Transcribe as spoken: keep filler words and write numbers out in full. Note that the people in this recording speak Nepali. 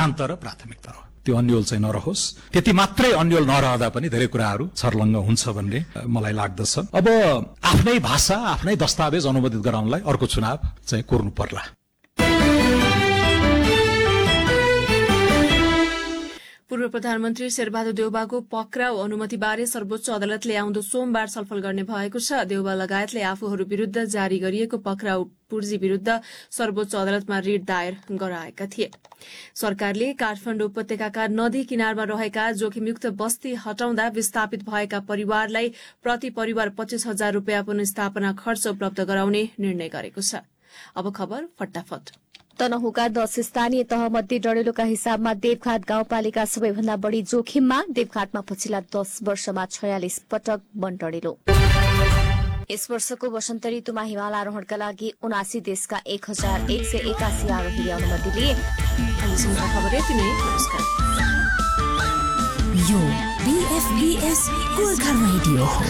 सिद्धान्त र प्राथमिकता हो। त्यो अन्यल चाहिँ नरहोस्। त्यति मात्रै अन्यल नरहँदा पनि धेरै कुराहरू छर्लङ्ग हुन्छ भन्ने मलाई लाग्दछ। अब आफ्नै भाषा आफ्नै दस्तावेज अनुमोदित गराउनलाई अर्को चुनाव चाहिँ कोर्नु पर्ला। पूर्व प्रधानमन्त्री शेरबहादुर देउवाको पक्राउ अनुमतिबारे सर्वोच्च अदालतले आउँदो सोमबार छलफल गर्ने भएको छ। देउवा लगायतले आफूहरू विरूद्ध जारी गरिएको पक्राउ पूर्जी विरूद्ध सर्वोच्च अदालतमा रिट दायर गराएका थिए। सरकारले काठमाडौँ उपत्यकाका नदी किनारमा रहेका जोखिमयुक्त बस्ती हटाउँदा विस्थापित भएका परिवारलाई प्रति परिवार पच्चीस हजार रूपियाँ पुनर्स्थापना खर्च उपलब्ध गराउने निर्णय गरेको छ। अब खबर फटाफट। तनहुँका दश स्थानीय तहमध्ये डडेलोका हिसाबमा देवघाट गाउँपालिका सबैभन्दा बढ़ी जोखिममा। देवघाटमा पछिल्ला दश वर्षमा छयालिस पटक वन डडेलो। यस वर्षको वसन्त ऋतुमा हिमाल आरोहणका लागि उनासी देशका एक हजार एक सय एकासी आरोहीले अनुमति लिए। यो बीएफबीएस गोर्खा रेडियो हो।